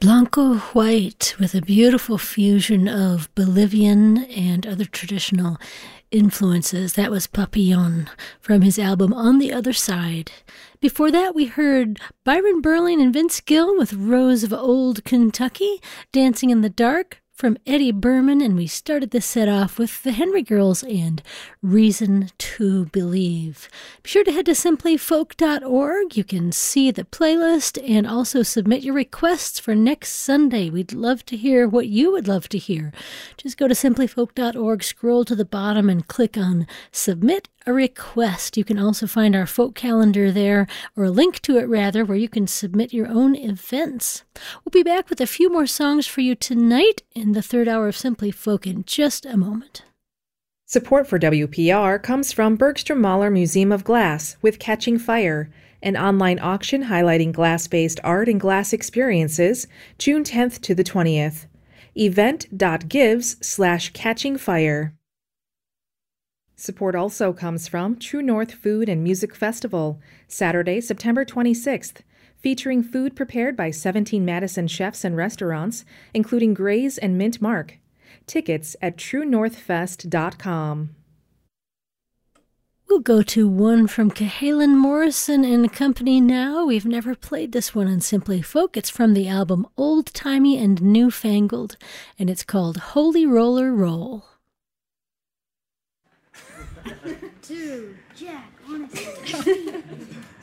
Blanco White with a beautiful fusion of Bolivian and other traditional influences. That was Papillon from his album On the Other Side. Before that, we heard Byron Berling and Vince Gill with Rose of Old Kentucky, Dancing in the Dark from Eddie Berman, and we started this set off with the Henry Girls and Reason to Believe. Be sure to head to simplyfolk.org. You can see the playlist and also submit your requests for next Sunday. We'd love to hear what you would love to hear. Just go to simplyfolk.org, scroll to the bottom, and click on Submit a Request. You can also find our folk calendar there, or a link to it rather, where you can submit your own events. We'll be back with a few more songs for you tonight in the third hour of Simply Folk in just a moment. Support for WPR comes from Bergstrom Mahler Museum of Glass with Catching Fire, an online auction highlighting glass-based art and glass experiences, June 10th to the 20th. event.gives/catchingfire. Support also comes from True North Food and Music Festival, Saturday, September 26th, featuring food prepared by 17 Madison chefs and restaurants, including Gray's and Mint Mark. Tickets at truenorthfest.com. We'll go to one from Cahalan Morrison and Company now. We've never played this one on Simply Folk. It's from the album Old Timey and Newfangled, and it's called Holy Roller Roll. 2, Jack, 1, 2, 3.